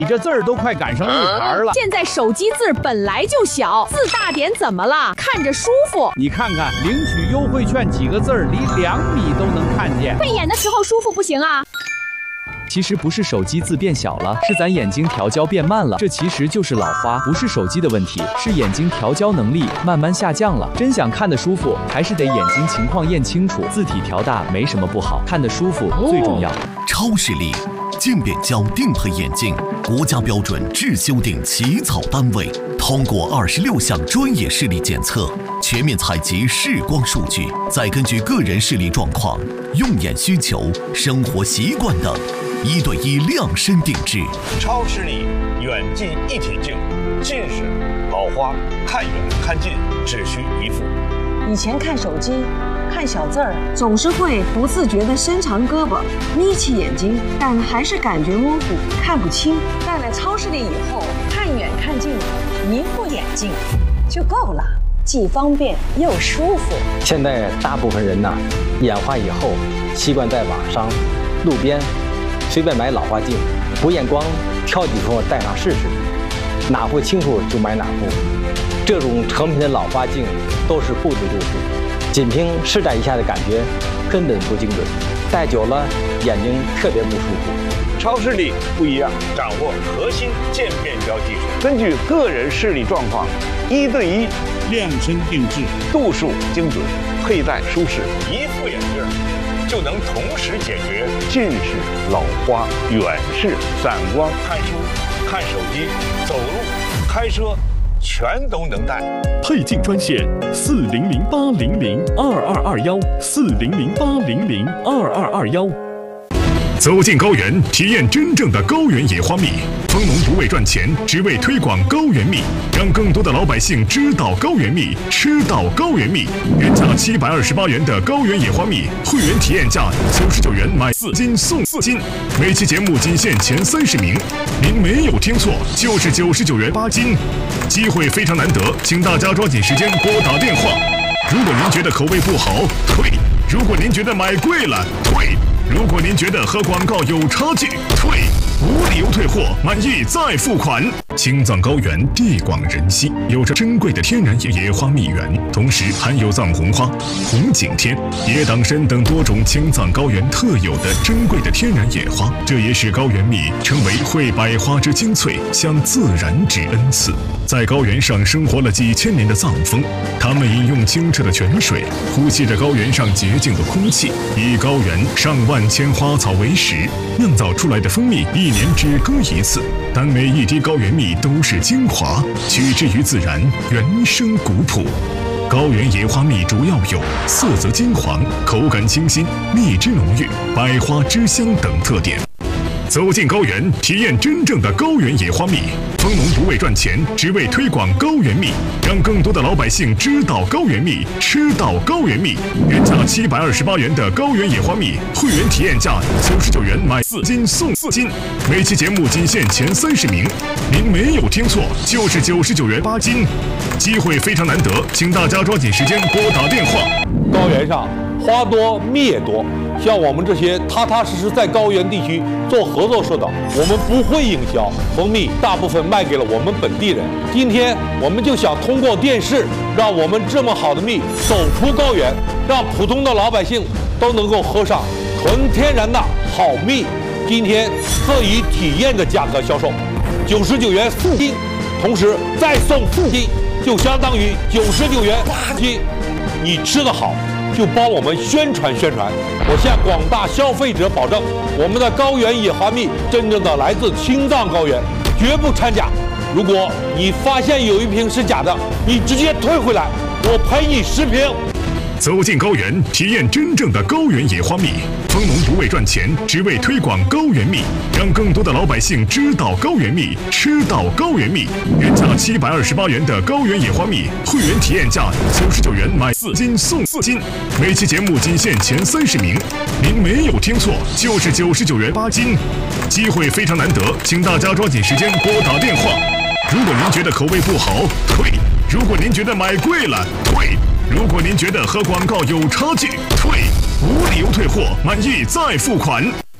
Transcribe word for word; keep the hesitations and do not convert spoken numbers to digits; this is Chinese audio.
你这字儿都快赶上路牌了。 现在手机字本来就小，字大点怎么了？看着舒服。 你看看领取优惠券几个字儿，离两米都能看见。 慧眼的时候舒服不行啊。 其实不是手机字变小了，是咱眼睛调焦变慢了。这其实就是老花，不是手机的问题，是眼睛调焦能力慢慢下降了。真想看得舒服，还是得眼睛情况验清楚。字体调大没什么不好，看得舒服最重要。 超视力渐变焦定配眼镜，国家标准质修订起草单位，通过二十六项专业视力检测，全面采集视光数据，再根据个人视力状况、用眼需求、生活习惯等，一对一量身定制。 超视力远近一体镜，近视、老花看远看近只需一副。 以前看手机看小字儿，总是会不自觉地伸长胳膊，眯起眼睛，但还是感觉模糊，看不清。戴了超视力以后，看远看近，一副眼镜就够了，既方便又舒服。 现在大部分人呐，眼花以后习惯在网上、路边随便买老花镜，不验光，挑几副戴上试试，哪副清楚就买哪副。这种成品的老花镜都是不足度数，仅凭试戴一下的感觉根本不精准，戴久了眼睛特别不舒服。 超视力不一样，掌握核心渐变焦技术，根据个人视力状况，一对一量身定制，度数精准，佩戴舒适，一副眼镜就能同时解决近视、老花、远视、散光、看书、看手机、走路、开车，全都能戴。 配镜专线四零零八零零二二二幺四零零八零零二二二幺。 走进高原，体验真正的高原野花蜜。蜂农不为赚钱，只为推广高原蜜，让更多的老百姓知道高原蜜，吃到高原蜜。原价七百二十八元的高原野花蜜，会员体验价九十九元买四斤送四斤。每期节目仅限前三十名，您没有听错，就是九十九元八斤。机会非常难得，请大家抓紧时间拨打电话。如果您觉得口味不好，退；如果您觉得买贵了，退；如果您觉得和广告有差距，退。无理由退货，满意再付款。青藏高原地广人稀，有着珍贵的天然野野花蜜源，同时含有藏红花、红景天、野党参等多种青藏高原特有的珍贵的天然野花，这也使高原蜜成为会百花之精粹，向自然之恩赐。在高原上生活了几千年的藏蜂，他们饮用清澈的泉水，呼吸着高原上洁净的空气，以高原上万千花草为食，酿造出来的蜂蜜一年只割一次，但每一滴高原蜜都是精华，取之于自然，原生古朴。高原野花蜜主要有色泽金黄、口感清新、蜜汁浓郁、百花之香等特点。走进高原，体验真正的高原野花蜜。蜂农不为赚钱，只为推广高原蜜，让更多的老百姓知道高原蜜，吃到高原蜜。原价七百二十八元的高原野花蜜，会员体验价九十九元买四斤送四斤。每期节目仅限前三十名，您没有听错，就是九十九元八斤。机会非常难得，请大家抓紧时间拨打电话。 高原上花多蜜也多，像我们这些踏踏实实在高原地区做合作社的，我们不会营销，蜂蜜大部分卖给了我们本地人。今天我们就想通过电视，让我们这么好的蜜走出高原，让普通的老百姓都能够喝上纯天然的好蜜。今天特以体验的价格销售，九十九元四斤，同时再送四斤，就相当于九十九元八斤。你吃得好，就帮我们宣传宣传。我向广大消费者保证，我们的高原野花蜜真正的来自青藏高原，绝不掺假。如果你发现有一瓶是假的，你直接退回来，我赔你十瓶。 走进高原，体验真正的高原野花蜜。蜂农不为赚钱，只为推广高原蜜，让更多的老百姓知道高原蜜，吃到高原蜜。原价七百二十八元的高原野花蜜，会员体验价九十九元买四斤送四斤。每期节目仅限前三十名，您没有听错，就是九十九元八斤。机会非常难得，请大家抓紧时间拨打电话。如果您觉得口味不好，退；如果您觉得买贵了，退；如果您觉得和广告有差距，退。无理由退货，满意再付款。